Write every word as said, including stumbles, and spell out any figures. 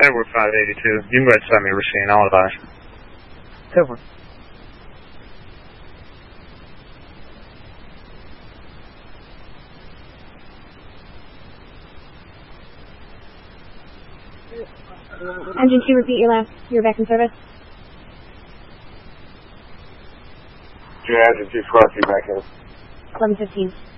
Edward five eighty-two. You can go ahead and send me a receipt. I'll advise. Over. Engine two, repeat your last. You're back in service. Engine two, Squawk, you back in. eleven fifteen.